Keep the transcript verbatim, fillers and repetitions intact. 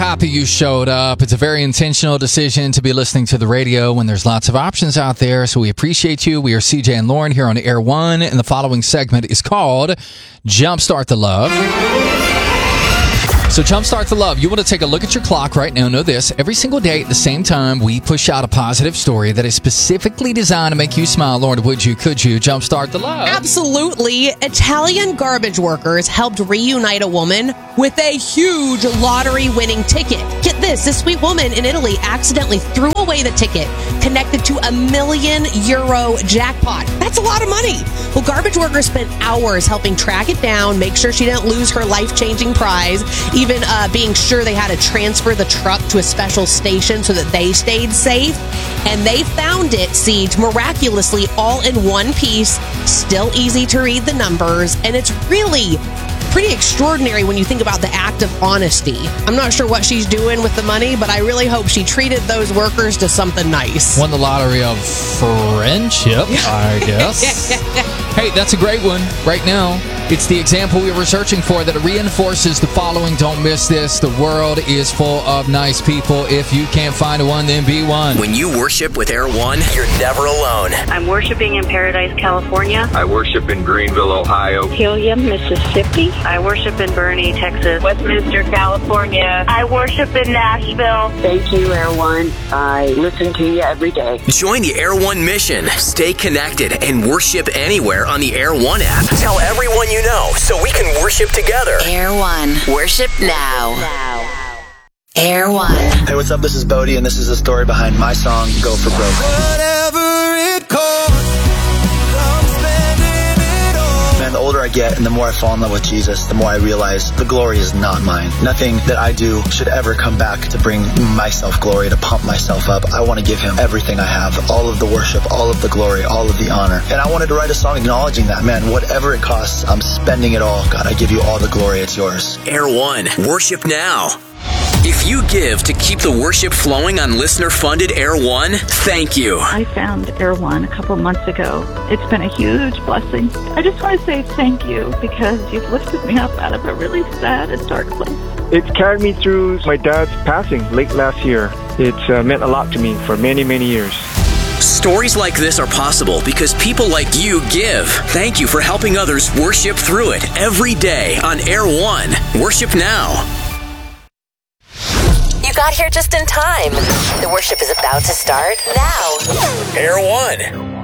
happy you showed up. It's a very intentional decision to be listening to the radio when there's lots of options out there, so we appreciate you. We are C J and Lauren here on Air One, and the following segment is called Jumpstart the Love. So Jumpstart the Love, you want to take a look at your clock right now. Know this, every single day at the same time, we push out a positive story that is specifically designed to make you smile. Lauren, would you, could you Jumpstart the Love? Absolutely. Italian garbage workers helped reunite a woman with a huge lottery-winning ticket. Get this, this sweet woman in Italy accidentally threw away the ticket connected to a million euro jackpot. That's a lot of money. Well, garbage workers spent hours helping track it down, make sure she didn't lose her life-changing prize, even uh, being sure they had to transfer the truck to a special station so that they stayed safe. And they found it, Siege, miraculously all in one piece, still easy to read the numbers, and it's really pretty extraordinary when you think about the act of honesty. I'm not sure what she's doing with the money, but I really hope she treated those workers to something nice. Won the lottery of friendship, I guess. Hey, that's a great one right now. It's the example we were searching for that reinforces the following. Don't miss this. The world is full of nice people. If you can't find one, then be one. When you worship with Air One, you're never alone. I'm worshiping in Paradise, California. I worship in Greenville, Ohio. Helium, Mississippi. I worship in Bernie, Texas. Westminster, California. I worship in Nashville. Thank you, Air One. I listen to you every day. Join the Air One mission. Stay connected and worship anywhere on the Air One app. Tell everyone you know so we can worship together. Air One. Worship now. now. Air One. Hey, what's up? This is Bodie, and this is the story behind my song, Go for Broke. Whatever it costs, I'm spending it all. Man, the older I get and the more I fall in love with Jesus, the more I realize the glory is not mine. Nothing that I do should ever come back to bring myself glory, to pump myself up. I want to give him everything I have, all of the worship, all of the glory, all of the honor. And I wanted to write a song acknowledging that. Man, whatever it costs, I'm spending it all. God, I give you all the glory. It's yours. Air One. Worship now. If you give to keep the worship flowing on listener-funded Air One, thank you. I found Air One a couple months ago. It's been a huge blessing. I just want to say thank you because you've lifted me up out of a really sad and dark place. It's carried me through my dad's passing late last year. It's uh, meant a lot to me for many, many years. Stories like this are possible because people like you give. Thank you for helping others worship through it every day on Air One. Worship now. You got here just in time. The worship is about to start now. Air One.